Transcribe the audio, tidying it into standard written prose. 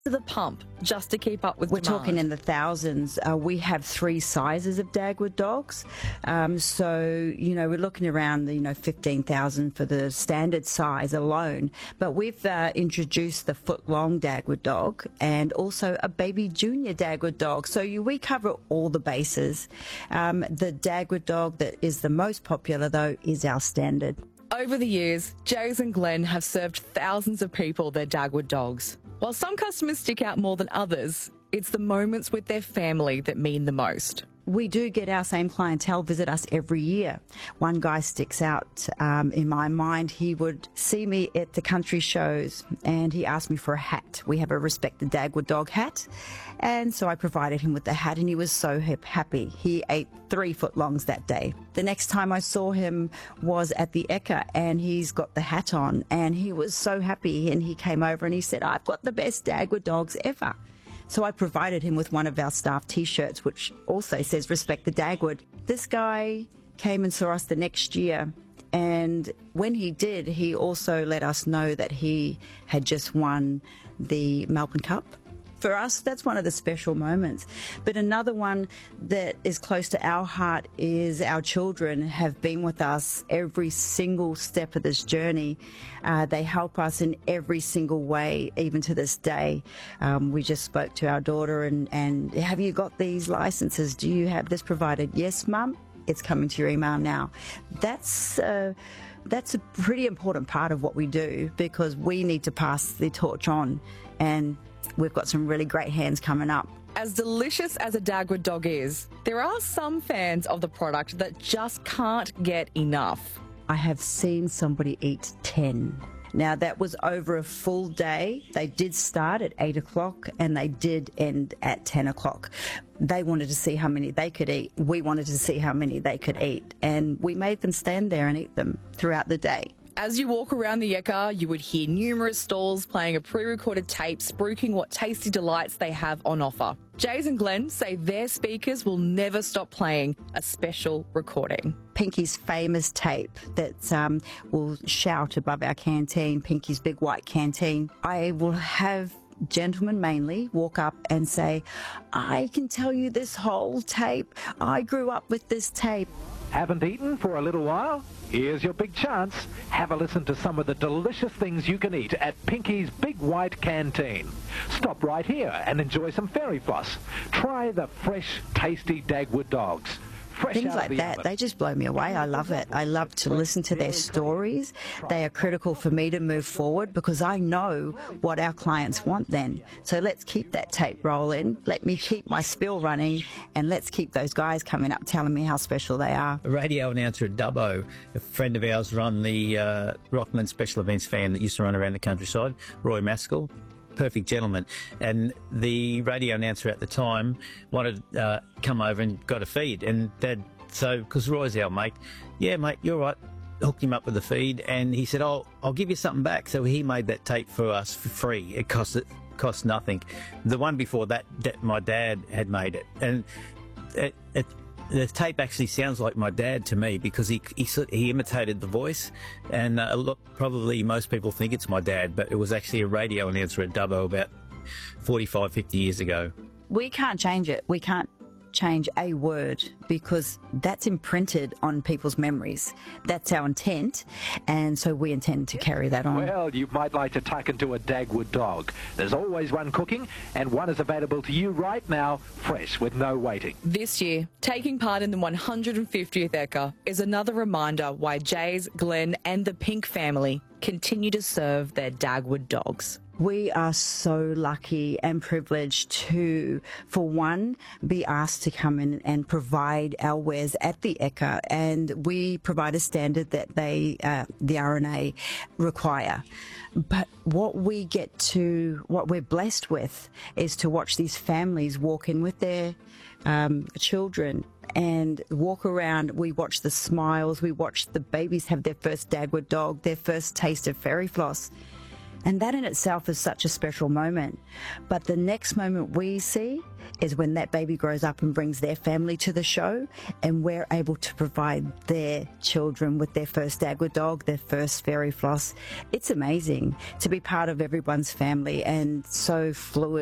to the pump just to keep up with We're demand? talking in the thousands. We have 3 sizes of Dagwood dogs. So, we're looking around the, 15,000 for the standard size alone. But we've introduced the foot-long Dagwood dog and also a baby junior Dagwood dog. So we cover all the bases. The Dagwood dog that is the most popular, though, is our standard. Over the years, Jays and Glenn have served thousands of people their Dagwood dogs. While some customers stick out more than others, it's the moments with their family that mean the most. We do get our same clientele visit us every year. One guy sticks out in my mind. He would see me at the country shows and he asked me for a hat. We have a Respect the Dagwood dog hat. And so I provided him with the hat and he was so happy. He ate 3 foot-longs that day. The next time I saw him was at the Ekka and he's got the hat on and he was so happy and he came over and he said, "I've got the best Dagwood dogs ever." So I provided him with one of our staff T-shirts, which also says Respect the Dagwood. This guy came and saw us the next year. And when he did, he also let us know that he had just won the Melbourne Cup. For us, that's one of the special moments. But another one that is close to our heart is our children have been with us every single step of this journey. They help us in every single way, even to this day. We just spoke to our daughter and have you got these licenses? Do you have this provided? Yes, Mum. It's coming to your email now. That's a pretty important part of what we do because we need to pass the torch on, and we've got some really great hands coming up. As delicious as a Dagwood dog is, there are some fans of the product that just can't get enough. I have seen somebody eat 10. Now, that was over a full day. They did start at 8 o'clock and they did end at 10 o'clock. They wanted to see how many they could eat. We wanted to see how many they could eat. And we made them stand there and eat them throughout the day. As you walk around the Ekka, you would hear numerous stalls playing a pre-recorded tape spruiking what tasty delights they have on offer. Jays and Glenn say their speakers will never stop playing a special recording. Pinky's famous tape that will shout above our canteen, Pinky's Big White Canteen. I will have gentlemen mainly walk up and say, "I can tell you this whole tape. I grew up with this tape." Haven't eaten for a little while? Here's your big chance. Have a listen to some of the delicious things you can eat at Pinky's Big White Canteen. Stop right here and enjoy some fairy floss. Try the fresh, tasty Dagwood dogs. Fresh Things out like of the that, oven. they just blow me away. I love it. I love to listen to their stories. They are critical for me to move forward because I know what our clients want then. So let's keep that tape rolling. Let me keep my spill running and let's keep those guys coming up telling me how special they are. A radio announcer at Dubbo, a friend of ours run the Rockland Special Events van that used to run around the countryside, Roy Maskell. Perfect gentleman, and the radio announcer at the time wanted to come over and got a feed, and Dad, so because Roy's our mate, "Yeah, mate, you're right," hooked him up with the feed, and he said, "I'll give you something back." So he made that tape for us for free. It cost nothing. The one before that my dad had made it, and the tape actually sounds like my dad to me because he imitated the voice, and probably most people think it's my dad, but it was actually a radio announcer at Dubbo about 45, 50 years ago. We can't change it. We can't change a word because that's imprinted on people's memories. That's our intent, and so we intend to carry that on. Well, you might like to tuck into a Dagwood dog. There's always one cooking, and one is available to you right now, fresh with no waiting. This year, taking part in the 150th Ekka is another reminder why Jays, Glenn and the Pink family continue to serve their Dagwood dogs. We are so lucky and privileged to, for one, be asked to come in and provide our wares at the Ekka, and we provide a standard that the RNA require. But what we're blessed with is to watch these families walk in with their children and walk around. We watch the smiles. We watch the babies have their first Dagwood dog, their first taste of fairy floss. And that in itself is such a special moment. But the next moment we see is when that baby grows up and brings their family to the show, and we're able to provide their children with their first Dagwood dog, their first fairy floss. It's amazing to be part of everyone's family and so fluid.